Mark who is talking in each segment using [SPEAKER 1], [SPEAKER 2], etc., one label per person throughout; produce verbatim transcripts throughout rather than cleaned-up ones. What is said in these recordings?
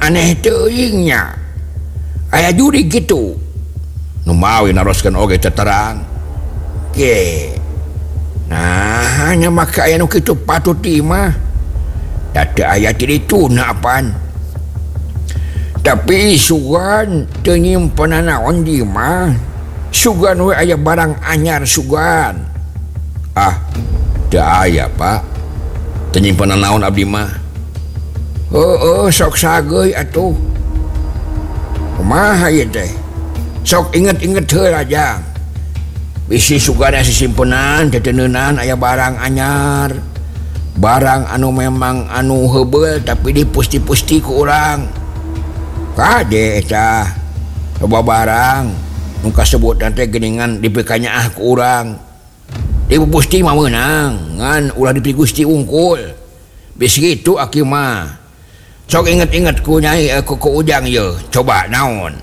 [SPEAKER 1] aneh teuingnya aya juri gitu nu mawi naroskeun oge terang ge nah hanya maka aya nu kitu patut imah da aya di dituna pan tapi sugan teu nyimpen naon di mah sugan we aya barang anyar sugan ah da aya pak teu nyimpen naon abdi mah heueuh sok sageuy atuh kumaha ieu teh sok inget-inget heula jang bisi sugan aya sisimpenan teteneunan aya barang anyar barang anu memang anu heubeul tapi dipusti-pusti ku urang kade eta loba barang nu kasebutan teh geuningan dipikanya ah ku urang dipusti mah meunang ngan ulah dipik Gusti unggul bis kitu aki mah sok inget-inget ku nyai ku, ku ujang ye coba naon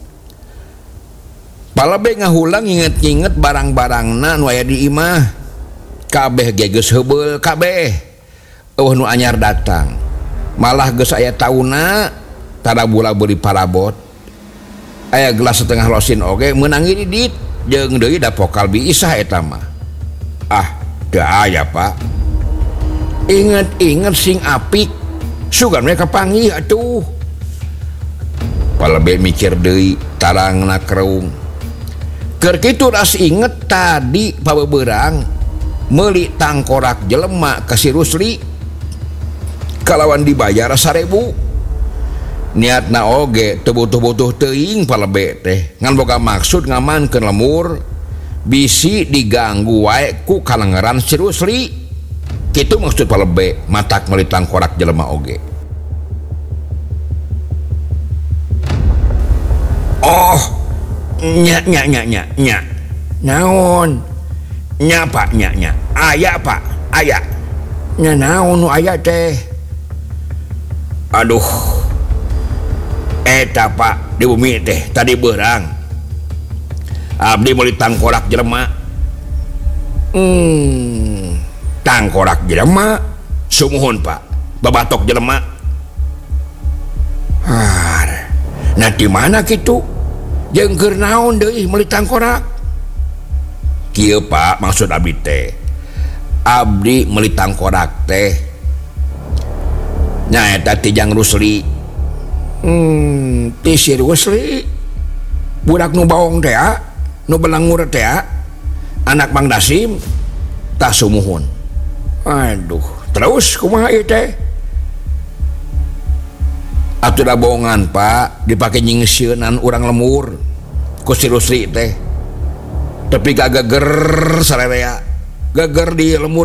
[SPEAKER 1] palabe ngahulang inget-inget barang-barangna nu aya di imah kabeh ge geus heubeul kabeh eueuh nu anyar datang malah geus aya tauna tada bula beuli parabot aya gelas setengah losin oge meunang didit jeung deui da pokal biisah eta mah ah teu aya pak inget-inget sing apik sugan we kapanggih atuh palabe mikir deui tarangna kreung keur kitu ras inget tadi pabeberang meuli tangkorak jelema ka si Rusli kalawan dibayar sarebu niatna oge teu butuh-butuh teuing palabe teh ngan boga maksud ngamankeun lemur bisi diganggu wae ku kalengeran si Rusli kitu maksud palabe matak meuli tangkorak jelema oge oh nya nya nya nya nya naon nya pak nya nya aya pak aya nya naon nu aya teh aduh eta pak di bumi teh tadi beurang abdi meuli tangkorak jelema hmm tangkorak jelema sumuhun pak babatok jelema ah nah di mana kitu jeung keur naon deui meuli tangkorak kieu pak maksud abdi teh abdi meuli tangkorak teh nya eta ti Jang Rusli hmm ti si Rusli budak nu baong teh nu belangur teh anak Mang Dasim tah sumuhun aduh terus kumaha ieu teh atuh da bohongan pak dipake nyingseunnan urang lemur ku si Rusli teh tapi gak geger sarerea geger di lemur